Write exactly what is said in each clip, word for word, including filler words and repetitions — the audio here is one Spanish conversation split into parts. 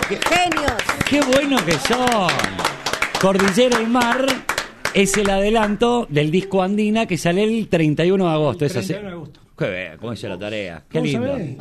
Genios. ¡Qué bueno que son! Cordillera y Mar es el adelanto del disco Andina que sale el treinta y uno de agosto. treinta y ¿Es uno así? de agosto. Qué bien, cómo hizo la tarea. Qué ¿Cómo lindo. sabés?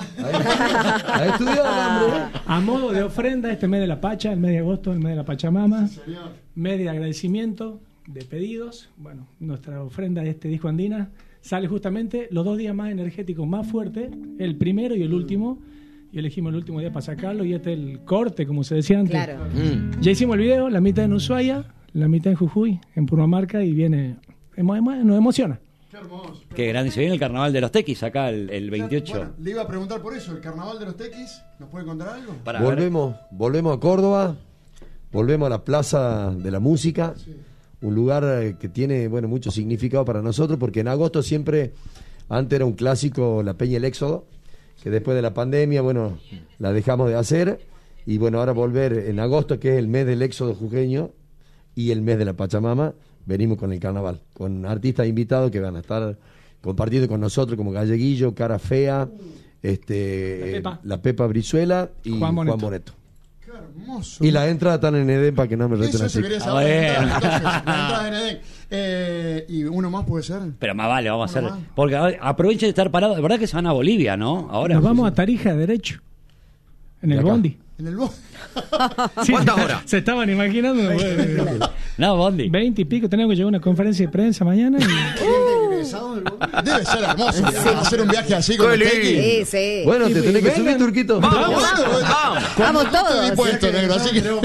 ¿Ha estudiado, hombre? A modo de ofrenda, este mes de la Pacha, el mes de agosto, el mes de la Pachamama, mes de agradecimiento, de pedidos. Bueno, nuestra ofrenda de este disco Andina sale justamente los dos días más energéticos, más fuertes, el primero y el último. Y elegimos el último día para sacarlo y este es el corte, como se decía antes. Claro. Mm. Ya hicimos el video, la mitad en Ushuaia, la mitad en Jujuy, en Purmamarca, y viene, emo- emo- nos emociona. Qué hermoso. Qué grande. Se viene el carnaval de los Tequis acá el, el veintiocho. Bueno, le iba a preguntar por eso, el carnaval de los Tequis, ¿nos puede contar algo? Para ver. Volvemos, volvemos a Córdoba, volvemos a la Plaza de la Música, un lugar eh, que tiene bueno mucho significado para nosotros, porque en agosto siempre, antes era un clásico la Peña El Éxodo, que después de la pandemia, bueno, la dejamos de hacer, y bueno, ahora volver en agosto, que es el mes del éxodo jujeño, y el mes de la Pachamama, venimos con el carnaval, con artistas invitados que van a estar compartiendo con nosotros, como Galleguillo, Cara Fea, este, La Pepa. eh, la Pepa Brizuela y Juan Juan Moneto. Moneto. Qué hermoso. Y las entradas están en Edén para que no me reten Eso, así. eso quería Ah, saber. bueno. Entonces, la entrada en Edén. Eh, ¿Y uno más puede ser? Pero más vale, vamos a Bueno, hacer. va. Porque a- aprovechen de estar parados. De verdad que se van a Bolivia, ¿no? Ahora. Nos vamos a Tarija derecho, en De el acá. Bondi. En el bo- Sí, ¿Cuántas se- horas? Se estaban imaginando. bueno, No, Bondi. veinte y pico, tenemos que llegar a una conferencia de prensa mañana. Y... egresado del Bondi. Debe ser hermoso hacer un viaje así con Qué los Tequis. Sí, sí. Bueno, te tenés que subir, Turquito. Vamos, Bueno, vamos. Vamos Estoy todos. dispuesto, negro, así que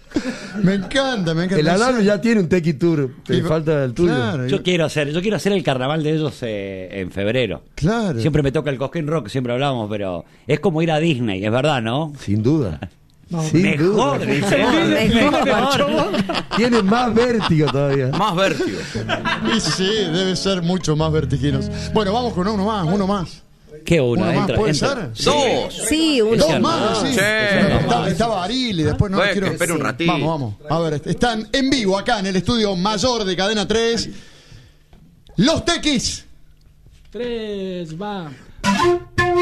me encanta, me encanta. El Alarme ya tiene un Tequi Tour, te Y- falta el tuyo. Claro, Yo quiero hacer, yo quiero hacer el carnaval de ellos eh, en febrero. claro. Siempre me toca el Cosquín Rock, siempre hablábamos, pero es como ir a Disney, es verdad, ¿no? Sin duda. Vamos. Sin Mejor, duda. dice. Mejor. Tiene más vértigo todavía. Más vértigo. Y sí, debe ser mucho más vertiginoso. Bueno, vamos con uno más, uno más. Qué uno, Uno más, entra, ¿puede entra. ser? Dos. Sí, uno. Dos Ese más, no. sí. Sí. Estaba, estaba Aril y después no Pues, quiero. que espere un ratito. Vamos, vamos. A ver, están en vivo acá en el estudio mayor de Cadena tres. Los Tequis. Tres, va.